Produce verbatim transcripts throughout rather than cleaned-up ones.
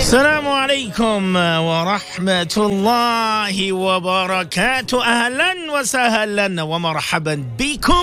السلام عليكم ورحمة الله وبركاته. أهلا وسهلا ومرحبا بكم.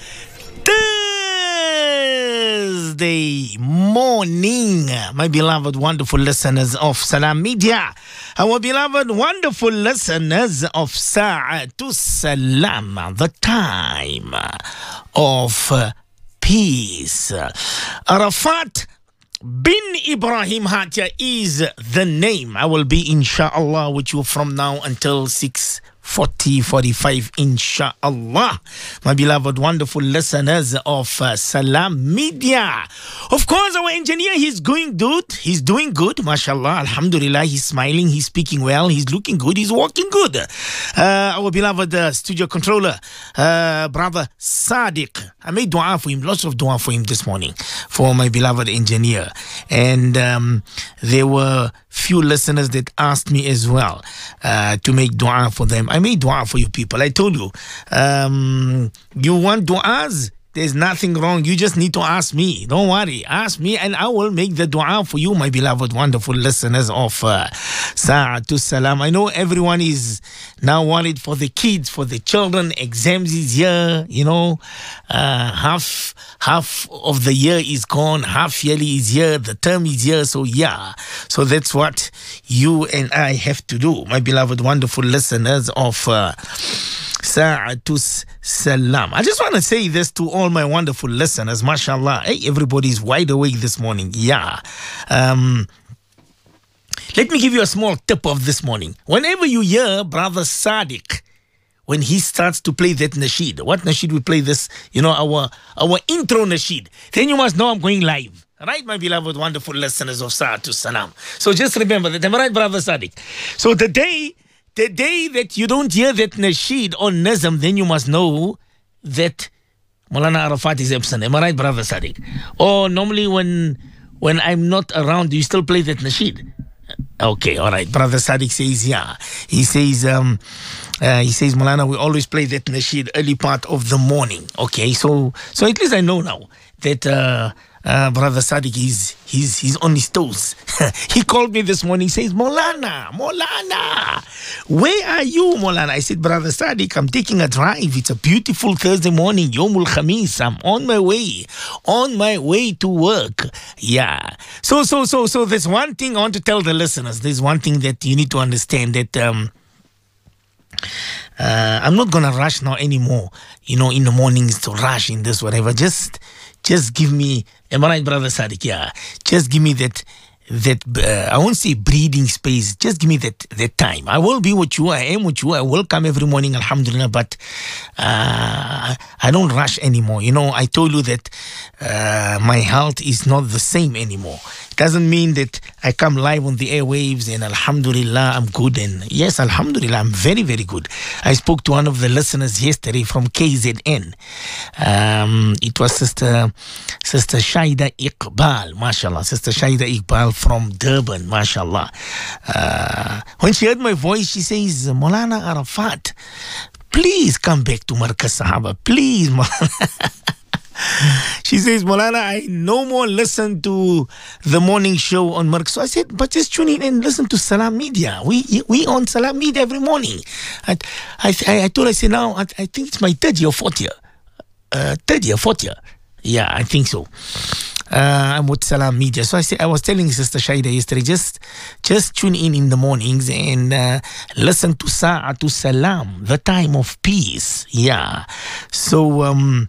Thursday morning, my beloved wonderful listeners of Salam Media, our beloved wonderful listeners of Sa'atu Salam, the time of peace. Arafat bin Ibrahim Hatia is the name. I will be inshallah with you from now until six forty, forty-five, inshallah. My beloved wonderful listeners of uh, Salam Media. Of course, our engineer, he's going good. He's doing good, mashallah, alhamdulillah. He's smiling, he's speaking well, he's looking good, he's walking good. Uh, our beloved uh, studio controller, uh, brother Sadiq. I made dua for him, lots of dua for him this morning, for my beloved engineer. And um, there were few listeners that asked me as well uh, to make dua for them. I made dua for you people. I told you, um, you want duas? There's nothing wrong. You just need to ask me. Don't worry. Ask me and I will make the dua for you, my beloved, wonderful listeners of uh, Sa'atu Salam. I know everyone is now worried for the kids, for the children. Exams is here, you know. Uh, half, half of the year is gone. Half yearly is here. The term is here. So, yeah. So, that's what you and I have to do, my beloved, wonderful listeners of uh, Sa'atu Salam. I just want to say this to all my wonderful listeners, mashallah. Hey, everybody's wide awake this morning. Yeah. Um, let me give you a small tip of this morning. Whenever you hear Brother Sadiq, when he starts to play that nasheed, what nasheed we play this, you know, our, our intro nasheed, then you must know I'm going live. Right, my beloved, wonderful listeners of Sa'atu Salam. So just remember that. Am I right, Brother Sadiq? So the day... The day that you don't hear that nasheed or nazm, then you must know that Maulana Arafat is absent. Am I right, Brother Sadiq? Or normally when when I'm not around, do you still play that nasheed? Okay, all right. Brother Sadiq says, yeah. He says, um, uh, he says, Maulana, we always play that nasheed early part of the morning. Okay, so so at least I know now that uh, uh, Brother Sadiq is he's he's on his toes. He called me this morning, says, Maulana, Maulana, where are you, Maulana? I said, Brother Sadiq, I'm taking a drive. It's a beautiful Thursday morning, Yomul Khamis. I'm on my way, on my way to work. Yeah. So, so, so, so there's one thing I want to tell the listeners. There's one thing that you need to understand that um, uh, I'm not going to rush now anymore, you know, in the mornings to rush in this, whatever. Just, just give me, am I right, Brother Sadiq? Yeah. Just give me that, that uh, I won't say breathing space, just give me that that time. I will be with you, I am with you, I will come every morning, alhamdulillah, but uh, I don't rush anymore. You know, I told you that uh, my health is not the same anymore. It doesn't mean that I come live on the airwaves and alhamdulillah, I'm good. And yes, alhamdulillah, I'm very, very good. I spoke to one of the listeners yesterday from K Z N. Um, it was Sister, Sister Shaida Iqbal, mashallah, Sister Shaida Iqbal from Durban, mashallah. Uh, when she heard my voice, she says, Maulana Arafat, please come back to Markaz Sahaba, please, Maulana. She says, Maulana, I no more listen to the morning show on Markaz. So I said, but just tune in and listen to Salam Media. We we on Salam Media every morning. I I, I told her, I said, now, I, I think it's my third year or fourth year. Uh, third year, fourth year. Yeah, I think so. Uh, I'm with Salam Media. So I said, I was telling Sister Shaida yesterday, just just tune in in the mornings and uh, listen to Sa'atu Salam, the time of peace. Yeah. So, um,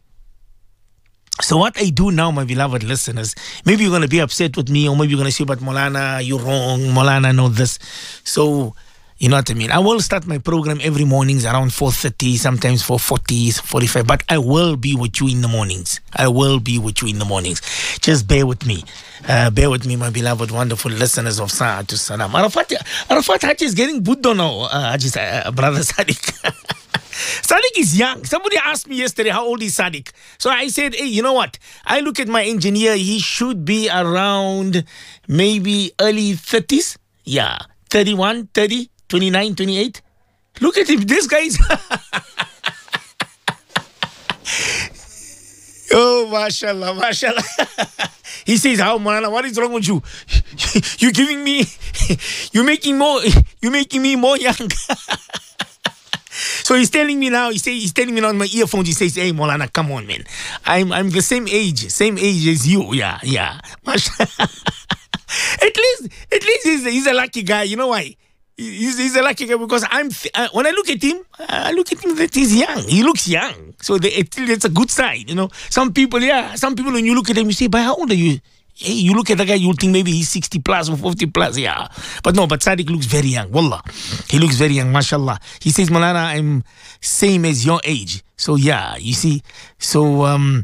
so what I do now, my beloved listeners, maybe you're going to be upset with me, or maybe you're going to say, but Maulana, you're wrong. Maulana, know this. So, you know what I mean? I will start my program every mornings around four thirty, sometimes four forty, forty-five, but I will be with you in the mornings. I will be with you in the mornings. Just bear with me. Uh, bear with me, my beloved, wonderful listeners of Sa'atu Salam. Arafat, Arafat Haji is getting Buddha now, uh, Haji, uh, Brother Sadiq. Sadiq is young. Somebody asked me yesterday, how old is Sadiq? So I said, hey, you know what? I look at my engineer, he should be around maybe early thirties. Yeah, thirty-one, thirty. twenty-nine, twenty-eight. Look at him. This guy is Oh, mashallah, mashallah. He says, how, Maulana, what is wrong with you? You're giving me, you're making more, you're making me more young. So he's telling me now, he say, he's telling me on my earphones, he says, hey, Maulana, come on, man. I'm I'm the same age, same age as you. Yeah, yeah. Mashallah. At least, at least he's, he's a lucky guy. You know why? He's, he's a lucky guy because I'm. Th- uh, when I look at him, I look at him that he's young. He looks young, so the, it, it's a good sign. You know, some people, yeah, some people when you look at him, you say, "But how old are you?" Hey, you look at the guy, you'll think maybe he's sixty plus or fifty plus. Yeah, but no, but Sadiq looks very young. Wallah, he looks very young. Mashallah. He says, "Maulana, I'm same as your age." So yeah, you see. So um,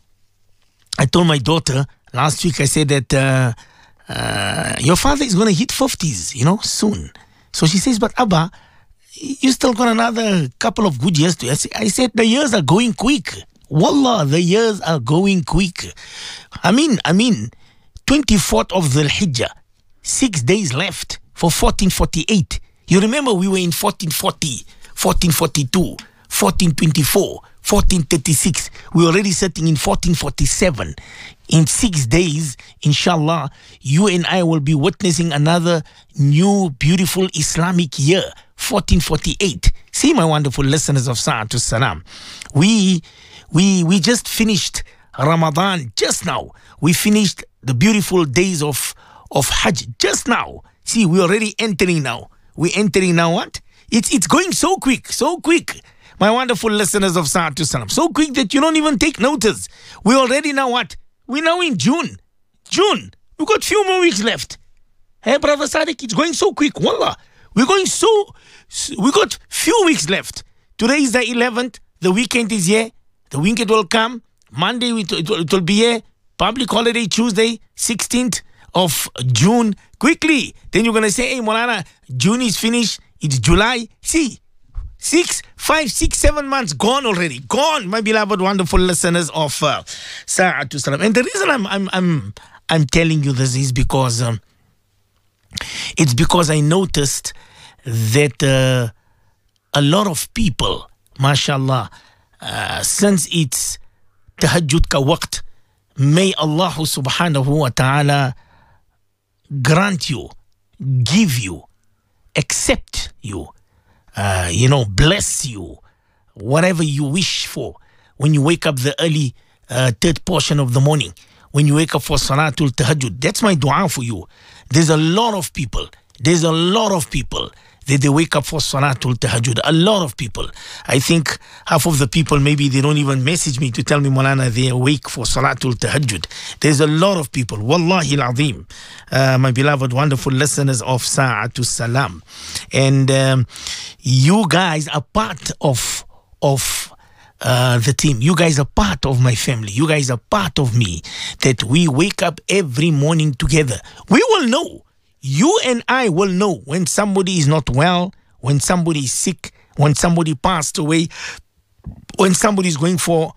I told my daughter last week. I said that. Uh, Uh, your father is going to hit fifties, you know, soon. So she says, but Abba, you still got another couple of good years to. I, say, I said, the years are going quick. Wallah, the years are going quick. I mean, I mean, twenty-fourth of Dhul Hijjah, six days left for fourteen forty-eight. You remember we were in fourteen forty, fourteen forty-two, fourteen twenty-four, fourteen thirty-six. We're already sitting in fourteen forty-seven. In six days, inshallah, you and I will be witnessing another new, beautiful Islamic year, fourteen forty-eight. See, my wonderful listeners of Sa'atul Salam, we, we, we just finished Ramadan just now. We finished the beautiful days of, of Hajj just now. See, we're already entering now. We're entering now what? It's, it's going so quick, so quick. My wonderful listeners of Sa'atul Salam, so quick that you don't even take notice. We're already now what? We're now in June. June. We've got few more weeks left. Hey, Brother Sadiq, it's going so quick. Wallah. We're going so... We got few weeks left. Today is the eleventh. The weekend is here. The weekend will come. Monday it will, it will be here. Public holiday Tuesday, sixteenth of June. Quickly. Then you're going to say, hey, Maulana, June is finished. It's July. See... Six, five, six, seven months gone already. Gone, my beloved, wonderful listeners of uh, Sa'atul Salam. And the reason I'm I'm I'm I'm telling you this is because um, it's because I noticed that uh, a lot of people, mashallah, uh, since it's tahajjud ka waqt, may Allah subhanahu wa ta'ala grant you, give you, accept you, Uh, you know, bless you, whatever you wish for. When you wake up the early uh, third portion of the morning, when you wake up for Salatul Tahajjud, that's my dua for you. There's a lot of people, there's a lot of people that they wake up for Salatul Tahajjud. A lot of people. I think half of the people, maybe they don't even message me to tell me, Maulana, they're awake for Salatul Tahajjud. There's a lot of people. Wallahi al-Azim. Uh, my beloved, wonderful listeners of Sa'atul Salam. And um, you guys are part of, of uh, the team. You guys are part of my family. You guys are part of me. That we wake up every morning together. We will know. You and I will know when somebody is not well, when somebody is sick, when somebody passed away, when somebody is going for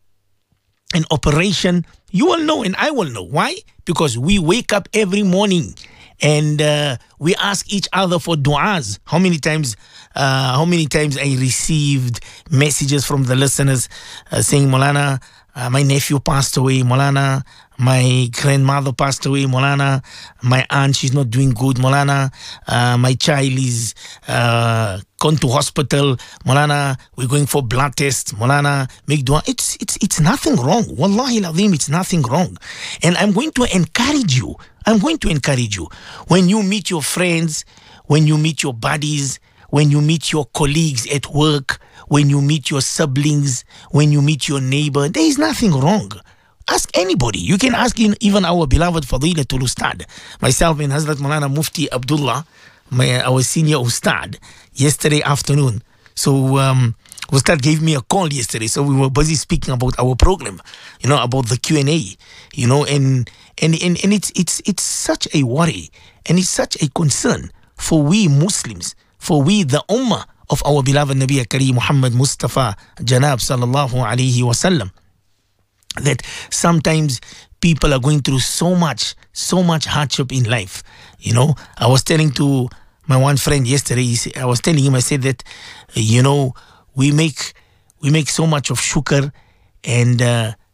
an operation. You will know and I will know. Why? Because we wake up every morning and uh, we ask each other for du'as. How many times uh, how many times I received messages from the listeners uh, saying, Maulana, uh, my nephew passed away, Maulana, my grandmother passed away, Maulana, my aunt, she's not doing good, Maulana, uh, my child is uh, gone to hospital, Maulana, we're going for blood tests, Maulana, make dua. It's, it's, it's nothing wrong. Wallahi al-Azim, it's nothing wrong. And I'm going to encourage you. I'm going to encourage you. When you meet your friends, when you meet your buddies, when you meet your colleagues at work, when you meet your siblings, when you meet your neighbor, there is nothing wrong. Ask anybody. You can ask in, even our beloved Fadilatul Ustad. Myself and Hazrat Maulana Mufti Abdullah, my, our senior Ustad, yesterday afternoon. So um, Ustad gave me a call yesterday. So we were busy speaking about our program, you know, about the Q and A, you know, and and, and, and it's, it's, it's such a worry and it's such a concern for we Muslims, for we the Ummah of our beloved Nabi Kareem Muhammad Mustafa Janab Sallallahu Alaihi Wasallam, that sometimes people are going through so much, so much hardship in life. You know, I was telling to my one friend yesterday, I was telling him, I said that, you know, we make we make so much of shukr and uh,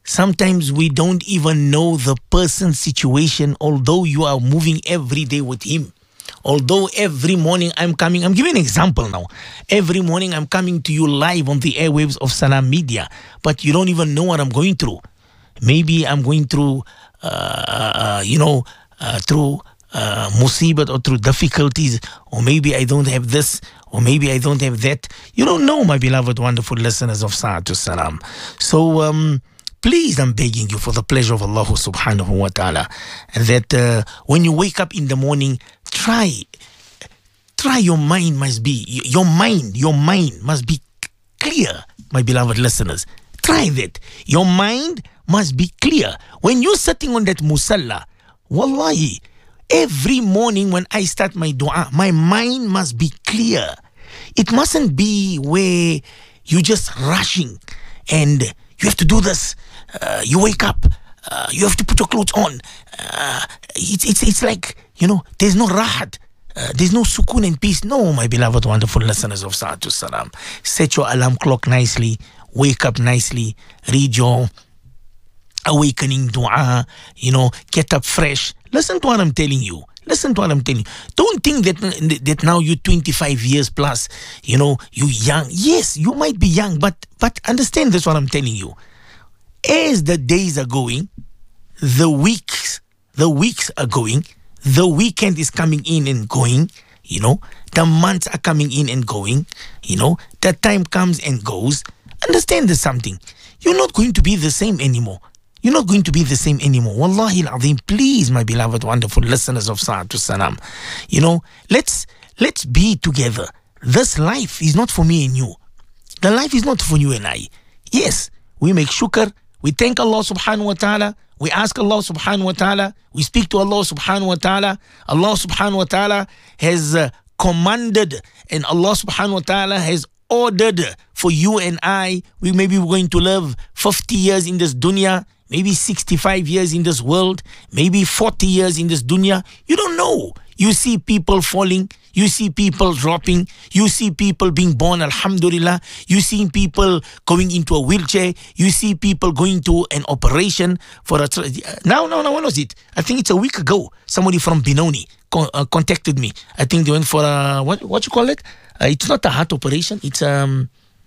Sometimes we don't even know the person's situation, although you are moving every day with him. Although every morning I'm coming, I'm giving an example now. Every morning I'm coming to you live on the airwaves of Salam Media, but you don't even know what I'm going through. Maybe I'm going through, uh, uh, you know, uh, through uh, musibat or through difficulties, or maybe I don't have this, or maybe I don't have that. You don't know, my beloved, wonderful listeners of Sa'atul Salam. So, um, please, I'm begging you for the pleasure of Allah subhanahu wa ta'ala, that uh, when you wake up in the morning, try, try your mind must be, your mind, your mind must be clear, my beloved listeners. Try that. Your mind must be clear. When you're sitting on that musalla, wallahi, every morning when I start my dua, my mind must be clear. It mustn't be where you're just rushing and you have to do this. Uh, you wake up. Uh, you have to put your clothes on. Uh, it's, it's, it's like, you know, there's no rahat. Uh, there's no sukoon and peace. No, my beloved, wonderful listeners of Sa'atul Salam. Set your alarm clock nicely. Wake up nicely. Read your awakening dua. You know, get up fresh. Listen to what I'm telling you. Listen to what I'm telling you. Don't think that that now you're twenty-five years plus, you know, you're young. Yes, you might be young, but but understand this, what I'm telling you. As the days are going, the weeks, the weeks are going, the weekend is coming in and going, you know, the months are coming in and going, you know, the time comes and goes. Understand this something. You're not going to be the same anymore. You're not going to be the same anymore. Wallahi al-azim, please, my beloved, wonderful listeners of Sa'atul Salam, you know, let's, let's be together. This life is not for me and you. The life is not for you and I. Yes, we make shukr. We thank Allah subhanahu wa ta'ala. We ask Allah subhanahu wa ta'ala. We speak to Allah subhanahu wa ta'ala. Allah subhanahu wa ta'ala has uh, commanded, and Allah subhanahu wa ta'ala has ordered for you and I. We maybe we're going to live fifty years in this dunya, maybe sixty-five years in this world, maybe forty years in this dunya. You don't know. You see people falling. You see people dropping. You see people being born, alhamdulillah. You see people going into a wheelchair. You see people going to an operation for a... Tra- now, no, no, when was it? I think it's a week ago. Somebody from Benoni co- uh, contacted me. I think they went for a... What, what you call it? Uh, it's not a heart operation. It's um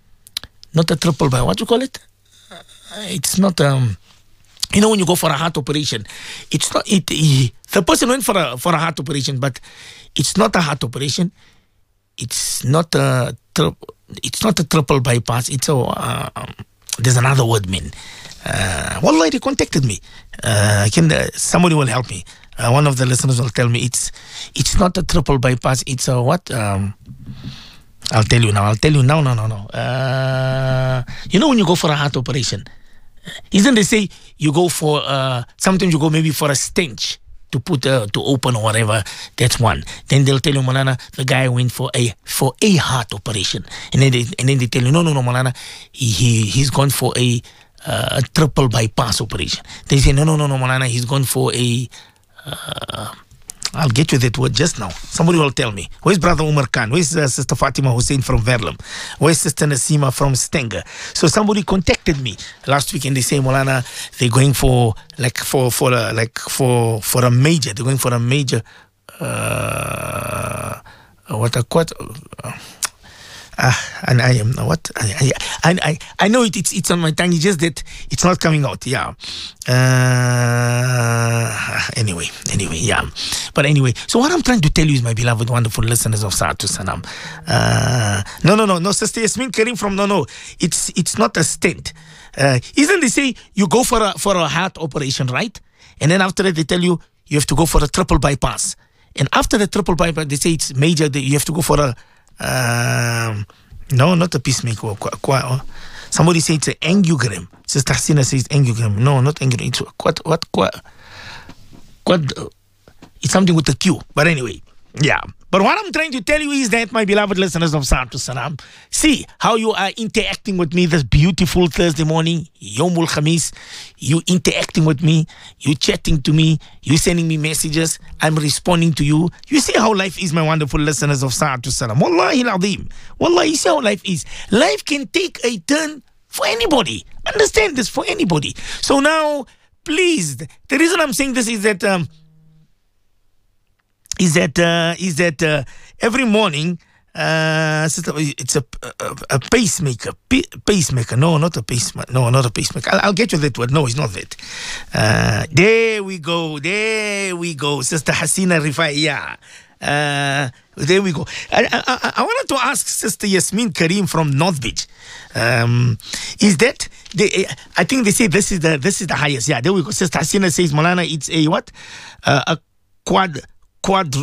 not a triple by... What you call it? Uh, it's not... um. You know, when you go for a heart operation, it's not it. it the person went for a for a heart operation, but it's not a heart operation. It's not a tri- it's not a triple bypass. It's a uh, um, there's another word, man. Uh, Wallahi, they contacted me. Uh, can uh, somebody will help me? Uh, one of the listeners will tell me it's it's not a triple bypass. It's a what? Um, I'll tell you now. I'll tell you now. No, no, no. Uh, you know, when you go for a heart operation. Isn't they say you go for uh sometimes you go maybe for a stench to put uh, to open or whatever. That's one. Then they'll tell you, Malana, the guy went for a for a heart operation, and then they and then they tell you, no, no, no, Malana, he, he he's gone for a uh, a triple bypass operation. They say, no, no, no, no, Malana, he's gone for a. Uh, I'll get you that word just now. Somebody will tell me. Where's Brother Umar Khan? Where's uh, Sister Fatima Hussein from Verlam? Where's Sister Nasima from Stenger? So somebody contacted me last week and they say, Molana, they're going for like for for a, like for for a major. They're going for a major. Uh, what a what? Uh, Uh, and I am what I I I I know it. It's it's on my tongue. It's just that it's not coming out. Yeah. Uh, anyway, anyway, yeah. But anyway, so what I'm trying to tell you is, my beloved, wonderful listeners of Sa'atul Salam. Uh, no, no, no, no. Sister Yasmin Karim from no, no. It's it's not a stent. Uh, isn't they say you go for a for a heart operation, right? And then after that they tell you you have to go for a triple bypass. And after the triple bypass, they say it's major. You have to go for a Um, no, not a pacemaker. Somebody say it's an angiogram. Sister Hasina says angiogram. No, not angiogram. It's what, what, what, what, it's something with a Q. But anyway, yeah. But what I'm trying to tell you is that, my beloved listeners of Sa'atul Salam, see how you are interacting with me this beautiful Thursday morning, Yomul Khamis. You interacting with me, you chatting to me, you sending me messages, I'm responding to you. You see how life is, my wonderful listeners of Sa'atul Salam. Wallahi al-azim. Wallahi, you see how life is. Life can take a turn For anybody. Understand this, for anybody. So now, please, the reason I'm saying this is that um, is that uh, is that uh, every morning, uh, it's a, a, a pacemaker. P- pacemaker. No, not a pacemaker. No, not a pacemaker. I'll, I'll get you that word. No, it's not that. Uh, there we go. There we go. Sister Hasina Rifai. Yeah. Uh, there we go. I, I, I wanted to ask Sister Yasmin Karim from North Beach. Um, is that they? I think they say this is the this is the highest. Yeah, there we go. Sister Hasina says, Malana, it's a what? Uh, a quad quad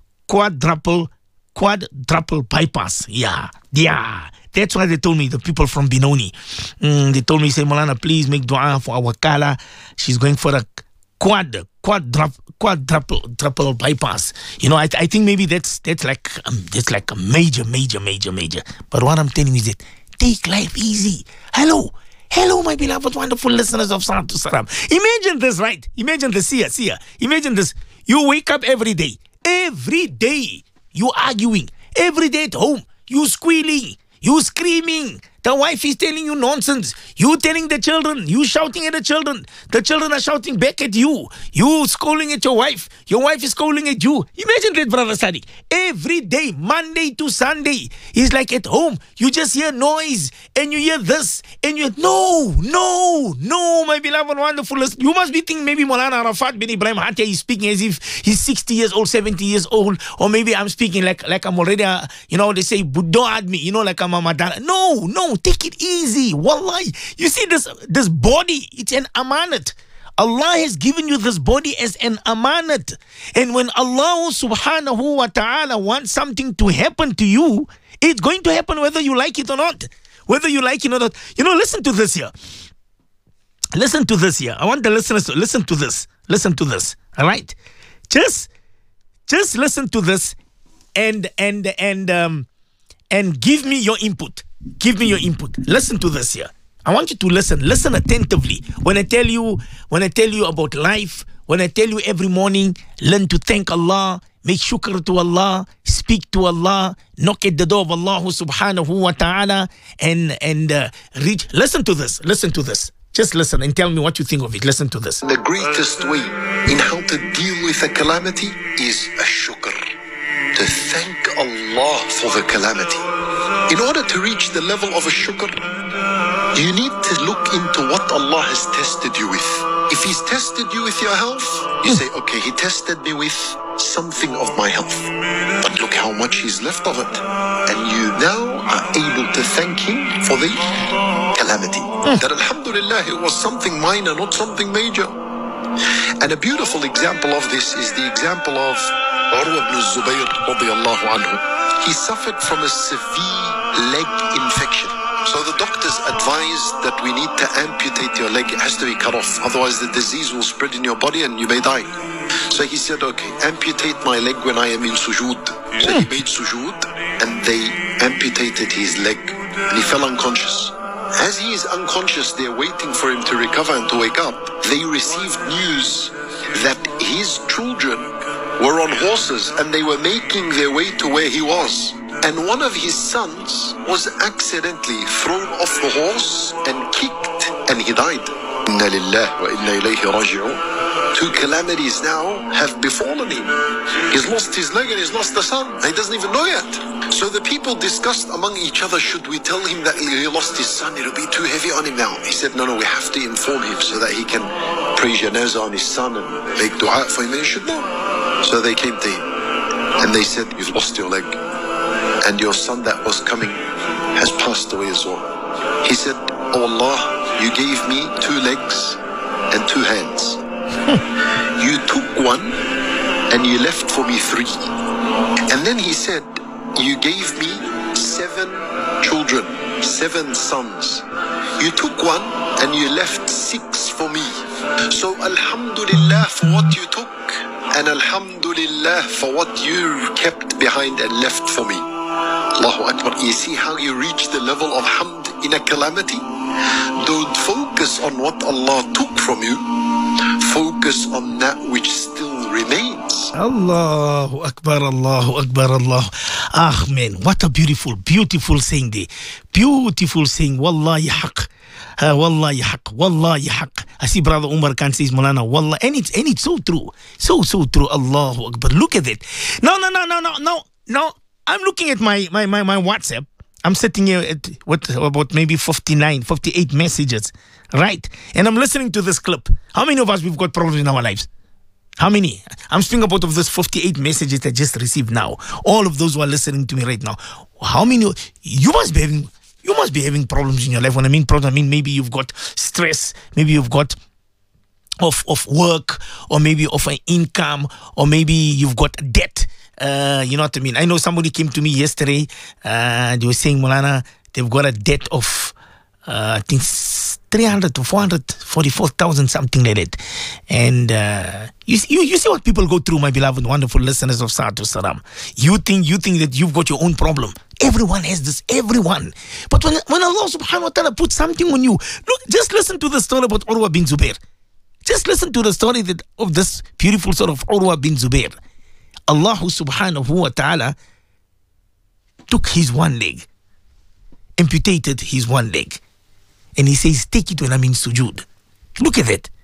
quadruple quadruple bypass. Yeah, yeah. That's why they told me, the people from Benoni. Mm, they told me, say, Malana, please make dua for our Kala. She's going for a quad quadruple quadruple triple bypass. You know, I I think maybe that's that's like um, that's like a major major major major. But what I'm telling you is that take life easy. Hello, hello, my beloved wonderful listeners of Salam to Salam. Imagine this, right? Imagine this here, see here. Imagine this. You wake up every day, every day you arguing, every day at home you squealing, you screaming. The wife is telling you nonsense. You telling the children. You shouting at the children. The children are shouting back at you. You scolding at your wife. Your wife is scolding at you. Imagine that, Brother Sadiq. Every day, Monday to Sunday, is like at home. You just hear noise and you hear this and you no, no, no, my beloved wonderful listener. You must be thinking maybe Maulana Arafat bin Ibrahim Hatia is speaking as if he's sixty years old, seventy years old, or maybe I'm speaking like like I'm already, uh, you know, they say, Buddha admi, you know, like I'm a madana. No, no. Take it easy. Wallahi. You see this this body, it's an amanat. Allah has given you this body as an amanat. And when Allah subhanahu wa ta'ala wants something to happen to you, it's going to happen whether you like it or not. Whether you like it or not. You know, listen to this here. Listen to this here. I want the listeners to listen to this. Listen to this. All right? Just just listen to this and and and um and give me your input. Give me your input. Listen to this here. I want you to listen. Listen attentively. When I tell you, when I tell you about life, when I tell you every morning, learn to thank Allah, make shukr to Allah, speak to Allah, knock at the door of Allah subhanahu wa ta'ala, and and uh, reach. Listen to this. Listen to this. Just listen and tell me what you think of it. Listen to this. The greatest way in how to deal with a calamity is a shukr. To thank Allah for the calamity. In order to reach the level of a shukr, you need to look into what Allah has tested you with. If He's tested you with your health, you say, okay, He tested me with something of my health. But look how much He's left of it. And you now are able to thank Him for the calamity. That alhamdulillah, it was something minor, not something major. And a beautiful example of this is the example of Urwa ibn Zubayr radiyallahu anhu. He suffered from a severe leg infection. So the doctors advised that we need to amputate your leg. It has to be cut off. Otherwise the disease will spread in your body and you may die. So he said, okay, amputate my leg when I am in sujood. So he made sujood and they amputated his leg. And he fell unconscious. As he is unconscious, they're waiting for him to recover and to wake up. They received news that his children were on horses and they were making their way to where he was. And one of his sons was accidentally thrown off the horse and kicked and he died. Inna lillahi wa inna ilayhi raji'un. Two calamities now have befallen him. He's lost his leg and he's lost the son. He doesn't even know yet. So the people discussed among each other, should we tell him that he lost his son? It'll be too heavy on him now. He said, no, no, we have to inform him so that he can pray janazah on his son and make dua for him. He should know. So they came to him and they said, you've lost your leg and your son that was coming has passed away as well. He said, oh Allah, you gave me two legs and two hands. You took one and you left for me three. And then he said, you gave me seven children, seven sons. You took one and you left six for me. So alhamdulillah for what you took and alhamdulillah for what you kept behind and left for me. Allahu Akbar. You see how you reach the level of hamd in a calamity? Don't focus on what Allah took from you. Focus on that which still remains. Allahu Akbar, Allahu Akbar, Allah. Ah, man, what a beautiful, beautiful saying there. Beautiful saying. Wallahi haq. Uh, wallahi haq. Wallahi haq. I see Brother Umar Khan says, Maulana, wallah. And it's, and it's so true. So, so true. Allahu Akbar. Look at it. No, no, no, no, no, no, no. I'm looking at my, my, my, my WhatsApp. I'm sitting here at what, about maybe fifty-nine, fifty-eight messages. Right? And I'm listening to this clip. How many of us we've got problems in our lives? How many? I'm speaking about of this fifty-eight messages I just received now. All of those who are listening to me right now. How many? You must be having, you must be having problems in your life. When I mean problems, I mean maybe you've got stress, maybe you've got of of work, or maybe of an income, or maybe you've got debt. Uh, you know what I mean? I know somebody came to me yesterday. Uh, they were saying, Maulana, they've got a debt of uh, I think three hundred to four hundred forty-four thousand, something like that. And uh, you, you you see what people go through, my beloved, wonderful listeners of Sa'atu Salam. You think you think that you've got your own problem. Everyone has this, everyone. But when, when Allah subhanahu wa ta'ala puts something on you, look, just listen to the story about Urwa bin Zubair. Just listen to the story that, of this beautiful story of Urwa bin Zubair. Allah subhanahu wa ta'ala took his one leg, amputated his one leg. And he says, take it when I'm in sujood. Look at it.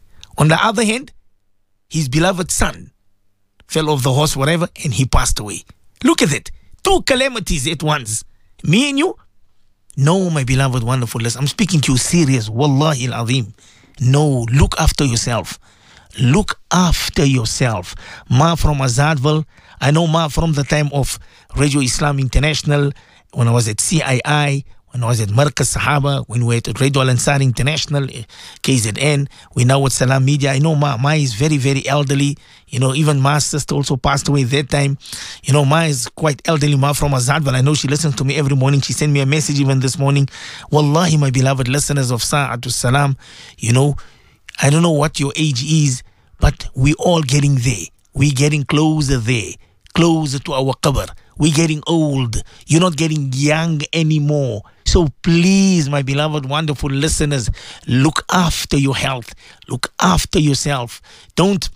On the other hand, his beloved son fell off the horse, whatever, and he passed away. Look at it. Two calamities at once. Me and you? No, my beloved, wonderful listener. I'm speaking to you serious. Wallahi al-azim. No, look after yourself. Look after yourself. Ma from Azadville. I know Ma from the time of Radio Islam International, when I was at C I I, when I was at Markaz Sahaba, when we were at Radio Al Ansar International, K Z N, we now at Salam Media. I know Ma, Ma is very, very elderly. You know, even Ma's sister also passed away that time. You know, Ma is quite elderly. Ma from Azadville. I know she listens to me every morning. She sent me a message even this morning. Wallahi, my beloved listeners of Sa'atu Salam, you know, I don't know what your age is, but we all getting there. We getting closer there, closer to our qabr. We getting old. You're not getting young anymore. So please, my beloved, wonderful listeners, look after your health. Look after yourself. Don't,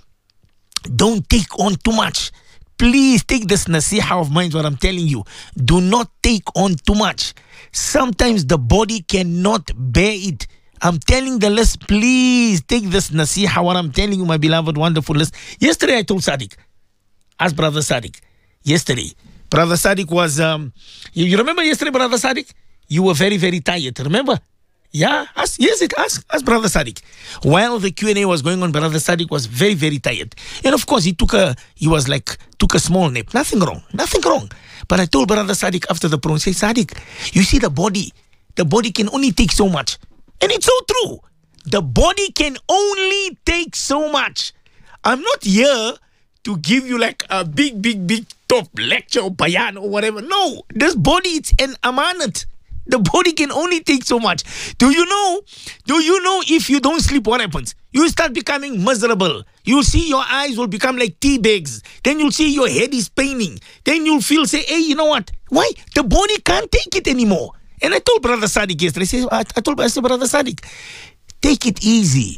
don't take on too much. Please take this nasiha of mine, what I'm telling you. Do not take on too much. Sometimes the body cannot bear it. I'm telling the list, please take this nasiha, what I'm telling you, my beloved, wonderful list. Yesterday I told Sadiq, ask Brother Sadiq, yesterday, Brother Sadiq was, um, you, you remember yesterday, Brother Sadiq? You were very, very tired, remember? Yeah, ask, yes, it, ask, ask Brother Sadiq. While the Q and A was going on, Brother Sadiq was very, very tired. And of course, he took a, he was like, took a small nap. Nothing wrong, nothing wrong. But I told Brother Sadiq after the program, say, Sadiq, you see the body, the body can only take so much. And it's so true. The body can only take so much. I'm not here to give you like a big, big, big top lecture or bayan or whatever. No, this body, it's an amanat. The body can only take so much. Do you know? Do you know if you don't sleep, what happens? You start becoming miserable. You'll see your eyes will become like tea bags. Then you'll see your head is paining. Then you'll feel, say, hey, you know what? Why? The body can't take it anymore. And I told Brother Sadiq yesterday, I, said, I, I told I said, Brother Sadiq, take it easy.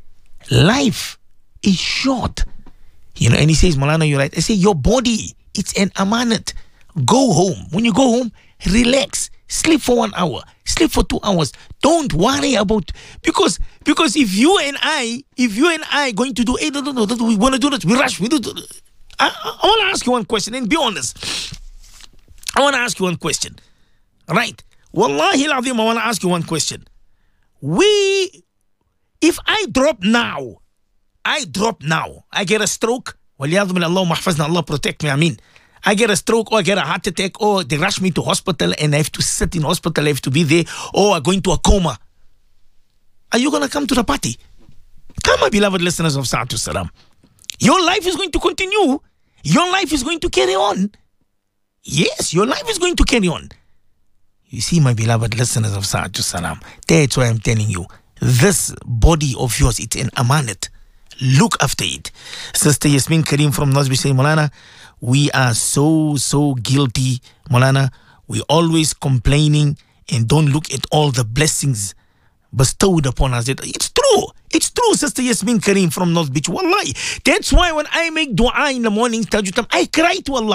Life is short. You know, and he says, Maulana, you're right. I say, your body, it's an amanat. Go home. When you go home, relax. Sleep for one hour. Sleep for two hours. Don't worry about, because because if you and I, if you and I going to do, hey, no, no, no, no, we want to do this, we rush, we do this. I, I, I want to ask you one question, and be honest. I want to ask you one question. Right? Wallahi al-azim, I want to ask you one question. We, if I drop now, I drop now, I get a stroke, waliyadu min Allah mahfazna, Allah protect me, I mean, I get a stroke or I get a heart attack or they rush me to hospital and I have to sit in hospital, I have to be there, or I go into a coma. Are you going to come to the party? Come, my beloved listeners of Sa'atu Salam. Your life is going to continue. Your life is going to carry on. Yes, your life is going to carry on. You see, my beloved listeners of Sa'atu Salam, that's why I'm telling you, this body of yours, it's an amanat. Look after it. Sister Yasmin Karim from Nosby saying, Maulana, we are so, so guilty, Maulana. We're always complaining and don't look at all the blessings bestowed upon us. It's true. It's true, Sister Yasmin Karim from North Beach. Wallahi. That's why when I make dua in the morning, Tajutam, I cry to Allah.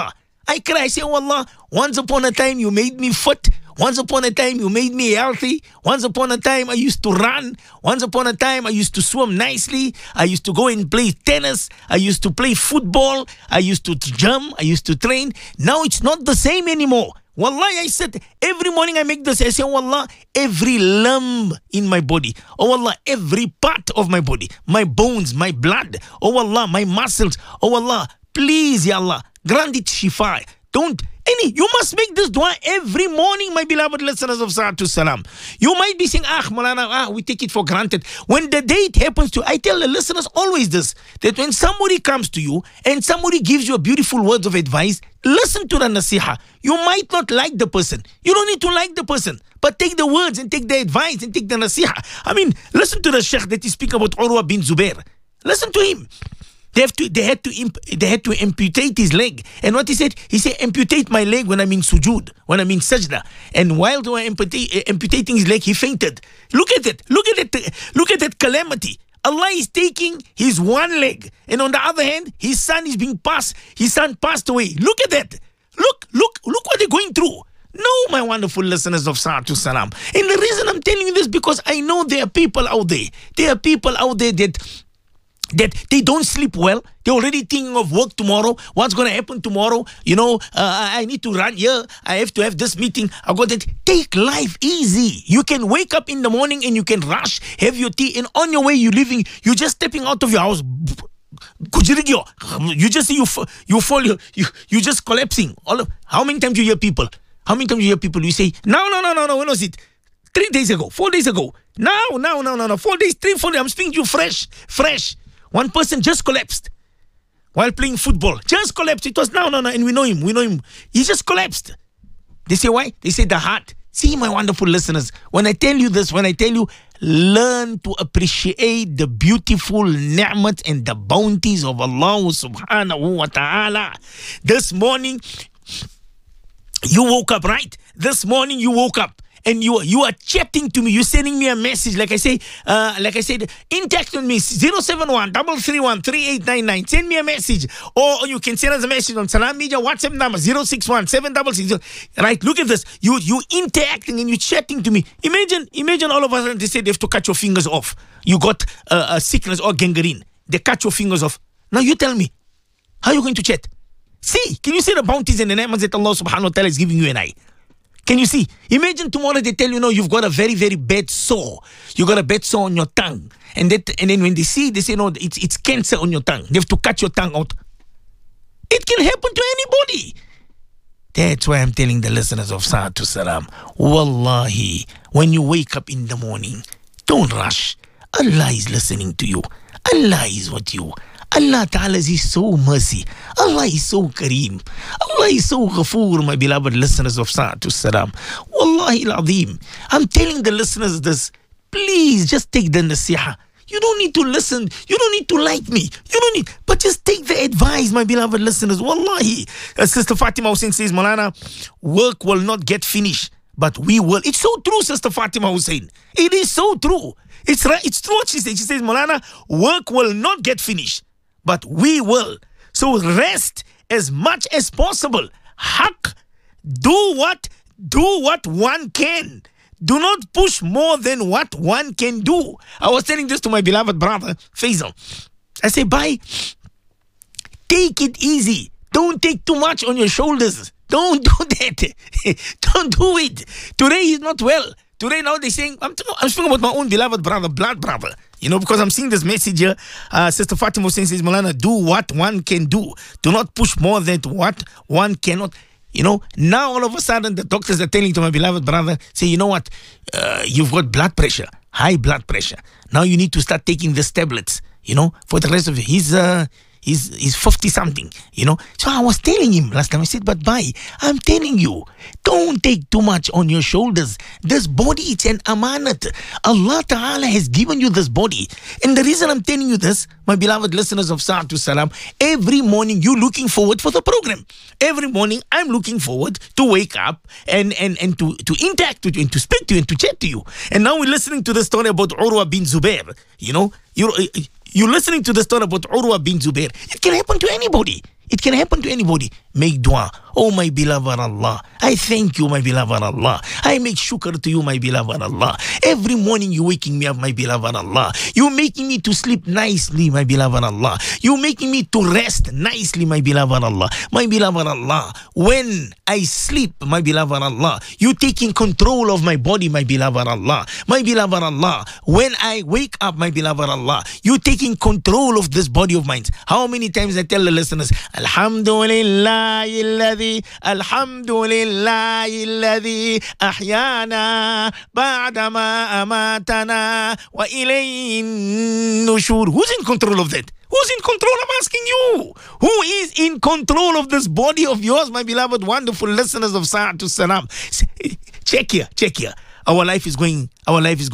I cry. I say, oh Allah, once upon a time you made me fit. Once upon a time you made me healthy. Once upon a time I used to run. Once upon a time I used to swim nicely. I used to go and play tennis. I used to play football. I used to jump. I used to train. Now it's not the same anymore. Wallahi, I said, every morning I make this, I say, oh Allah, every limb in my body, oh Allah, every part of my body, my bones, my blood, oh Allah, my muscles, oh Allah, please, Ya Allah, grant it shifa. Don't, any, you must make this dua every morning, my beloved listeners of Sa'atul Salam. You might be saying, ah, Maulana, ah, we take it for granted. When the day it happens to, I tell the listeners always this, that when somebody comes to you and somebody gives you a beautiful words of advice, listen to the nasiha. You might not like the person. You don't need to like the person, but take the words and take the advice and take the nasiha. I mean, listen to the sheikh that is speaking about Urwa bin Zubair. Listen to him. They have to. They had to. Imp, they had to amputate his leg. And what he said, he said, amputate my leg when I'm in sujood, when I'm in sajda. And while they were amputa- amputating his leg, he fainted. Look at it. Look at it. Look at that calamity. Allah is taking his one leg, and on the other hand, his son is being passed. His son passed away. Look at that. Look, look, look what they're going through. No, my wonderful listeners of Sa'atul Salam. And the reason I'm telling you this, because I know there are people out there. There are people out there that that they don't sleep well. They're already thinking of work tomorrow. What's going to happen tomorrow? You know, uh, I need to run here. I have to have this meeting. I got that. Take life easy. You can wake up in the morning and you can rush, have your tea, and on your way you're leaving. You're just stepping out of your house. You just see you you fall. You you just collapsing. All of, how many times do you hear people? How many times do you hear people? You say, no, no, no, no, no. When was it? Three days ago. Four days ago. No, no, no, no, no. Four days. Three, four days. I'm speaking to you fresh, fresh. One person just collapsed while playing football. Just collapsed. It was no, no, no. And we know him. We know him. He just collapsed. They say why? They say the heart. See, my wonderful listeners, when I tell you this, when I tell you, learn to appreciate the beautiful ni'mat and the bounties of Allah subhanahu wa ta'ala. This morning, you woke up, right? This morning, you woke up. And you you are chatting to me. You're sending me a message. Like I say, uh, like I said, intact on me. zero seven one, three three one, three eight nine nine. Send me a message. Or you can send us a message on Salam Media WhatsApp number zero six one, seven six six zero. Right? Look at this. You you interacting and you chatting to me. Imagine, imagine all of us, they say they have to cut your fingers off. You got uh, a sickness or gangrene. They cut your fingers off. Now you tell me, how are you going to chat? See, can you see the bounties and the ni'mas that Allah subhanahu wa ta'ala is giving you and I? Can you see? Imagine tomorrow they tell you, no, you've got a very, very bad sore. You got a bad sore on your tongue. And that, and then when they see, they say, no, it's, it's cancer on your tongue. They have to cut your tongue out. It can happen to anybody. That's why I'm telling the listeners of Sa'atul Salam, Wallahi, when you wake up in the morning, don't rush. Allah is listening to you. Allah is with you. Allah Ta'ala is so mercy. Allah is so Kareem. Allah is so Ghafoor, my beloved listeners of Sa'atul Salam. Wallahi al-Azim. I'm telling the listeners this. Please just take the nasiha. You don't need to listen. You don't need to like me. You don't need, but just take the advice, my beloved listeners. Wallahi. Uh, Sister Fatima Hussein says, Maulana, work will not get finished, but we will. It's so true, Sister Fatima Hussein. It is so true. It's right. It's true what she says. She says, Maulana, work will not get finished, but we will. So rest as much as possible. Haq. Do what? Do what one can. Do not push more than what one can do. I was telling this to my beloved brother, Faisal. I say, bye. Take it easy. Don't take too much on your shoulders. Don't do that. Don't do it. Today he's not well. Today now they're saying, I'm, I'm speaking about my own beloved brother, blood brother. You know, because I'm seeing this message here. Uh, Sister Fatima Hussein says, Maulana, do what one can do. Do not push more than what one cannot. You know, now all of a sudden the doctors are telling to my beloved brother, say, you know what, uh, you've got blood pressure, high blood pressure. Now you need to start taking these tablets, you know, for the rest of it. He's, uh, he's, he's fifty something, you know. So I was telling him last time, I said, but bye, I'm telling you, don't take too much on your shoulders. This body, it's an amanat. Allah Ta'ala has given you this body. And the reason I'm telling you this, my beloved listeners of Sa'atul Salam, every morning you're looking forward for the program. Every morning I'm looking forward to wake up and, and, and to, to interact with you and to speak to you and to chat to you. And now we're listening to the story about Urwa bin Zubair. You know, you're, you're listening to the story about Urwa bin Zubair. It can happen to anybody. It can happen to anybody. Make dua. Oh, my beloved Allah, I thank you, my beloved Allah. I make shukr to you, my beloved Allah. Every morning you're waking me up, my beloved Allah. You're making me to sleep nicely, my beloved Allah. You're making me to rest nicely, my beloved Allah. My beloved Allah, when I sleep, my beloved Allah, you taking control of my body, my beloved Allah. My beloved Allah, when I wake up, my beloved Allah, you taking control of this body of mine. How many times I tell the listeners, Alhamdulillah alladhi, Alhamdulillah alladhi ahyana ba'dama amatana wa ilayhin nushur. Who's in control of that? Who's in control? I'm asking you. Who is in control of this body of yours, my beloved, wonderful listeners of Sa'atus Salam? Check here, check here. Our life is going, our life is going.